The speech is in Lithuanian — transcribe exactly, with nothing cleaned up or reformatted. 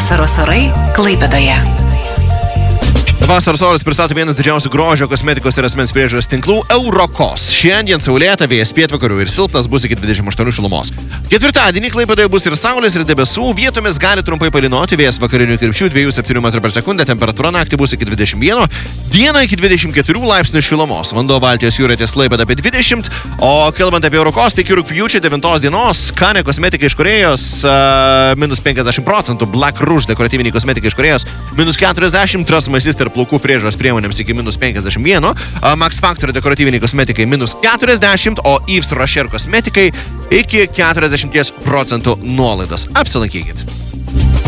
Vasaros orai Klaipėdoje. Vasaros oras pristato vienas didžiausių grožio, kosmetikos ir asmens priežiūros tinklų Eurokos. Šiandien saulėta, vėjas pietvakarių ir silpnas, bus iki dvidešimt aštuonių šilumos. Ketvirtadienį Klaipėdoje bus ir saulės, ir debesų, vietomis gali trumpai palynoti, vėjas vakarinių krypčių dviejų septynių metrų per sekundę, temperatūra naktį bus iki dvidešimt vieno, dieną iki dvidešimt keturių laipsnių šilumos. Vanduo Baltijos jūroje ties Klaipėda apie dvidešimt, o kalbant apie Eurokos, tai iki rugpjūčio devintos dienos Kane kosmetika iš Korėjos uh, minus penkiasdešimt procentų, Black Rouge dekoratyviniai kosmetika iš Korėjos minus keturiasdešimt, Trustman Sister plaukų priežiūros priemonėms iki minus penkiasdešimt vieno, Max Factor dekoratyviniai kosmetikai minus keturiasdešimt, o Yves Rocher kosmetikai iki keturiasdešimt procentų nuolaidos. Apsilankykit.